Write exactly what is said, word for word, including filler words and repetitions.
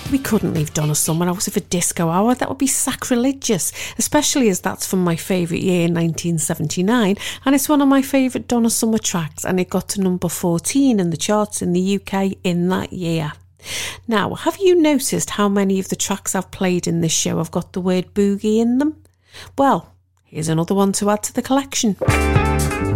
We couldn't leave Donna Summer out of a disco hour. That would be sacrilegious, especially as that's from my favourite year, nineteen seventy-nine, and it's one of my favourite Donna Summer tracks, and it got to number fourteen in the charts in the U K in that year. Now, have you noticed how many of the tracks I've played in this show have got the word boogie in them? Well, here's another one to add to the collection.